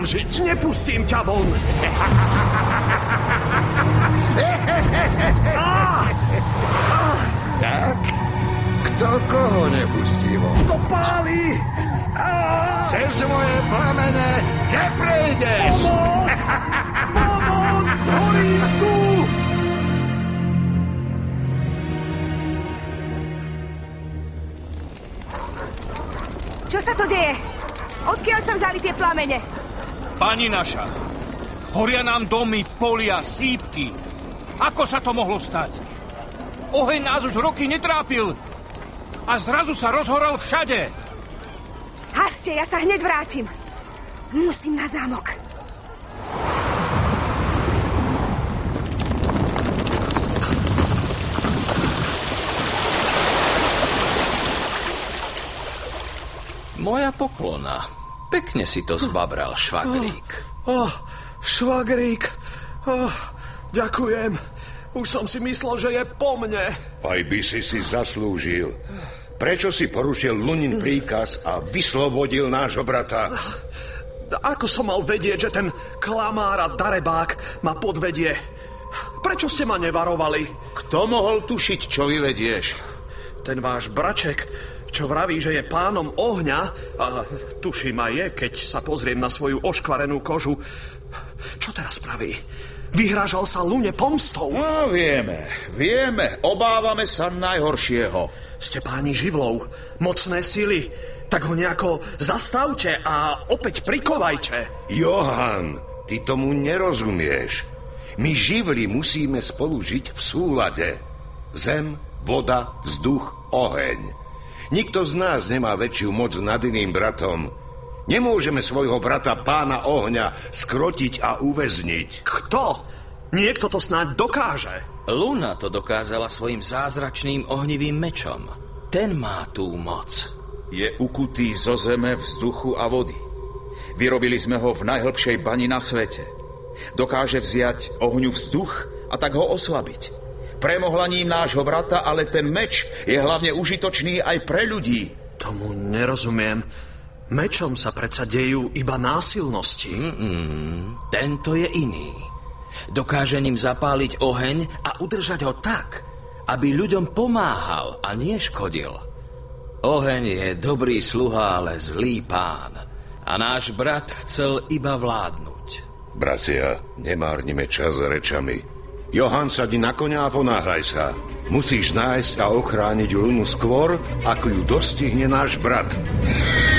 žiť. Nepustím ťa von. Tak? Kto koho nepustí von? To páli! Cez moje plamene neprejdeš! Pomoc! Pomoc! Horím tu! Čo sa to deje? Odkiaľ sa vzali tie plamene? Pani naša, horia nám domy, polia, sípky. Ako sa to mohlo stať? Oheň nás už roky netrápil a zrazu sa rozhoral všade. Haste, ja sa hneď vrátim. Musím na zámok. Moja poklona. Pekne si to zbabral, švagrík. Švagrík. Ďakujem. Už som si myslel, že je po mne. Aj by si zaslúžil. Prečo si porušil Lunin príkaz a vyslobodil nášho brata? Ako som mal vedieť, že ten klamár a darebák ma podvedie? Prečo ste ma nevarovali? Kto mohol tušiť, čo vyvedieš? Ten váš braček, čo vraví, že je pánom ohňa, a tuším aj je, keď sa pozriem na svoju oškvarenú kožu. Čo teraz praví? Vyhrážal sa Lune pomstou. No, vieme. Obávame sa najhoršieho. Ste páni živlov, mocné sily. Tak ho nejako zastavte a opäť prikovajte. Johan, ty tomu nerozumieš. My živli musíme spolu žiť v súlade. Zem, voda, vzduch, oheň. Nikto z nás nemá väčšiu moc nad iným bratom. Nemôžeme svojho brata pána ohňa skrotiť a uväzniť. Kto? Niekto to snáď dokáže. Luna to dokázala svojim zázračným ohnivým mečom. Ten má tú moc. Je ukutý zo zeme, vzduchu a vody. Vyrobili sme ho v najhlbšej bani na svete. Dokáže vziať ohňu vzduch a tak ho oslabiť. Premohla ním nášho brata, ale ten meč je hlavne užitočný aj pre ľudí. Tomu nerozumiem. Mečom sa predsa dejú iba násilnosti. Tento je iný. Dokáže ním zapáliť oheň a udržať ho tak, aby ľuďom pomáhal a nie škodil. Oheň je dobrý sluha, ale zlý pán. A náš brat chcel iba vládnuť. Bratia, nemárnime čas rečami. Johan, sadni na koňa a ponáhľaj sa. Musíš nájsť a ochrániť Lunu skôr, ako ju dostihne náš brat.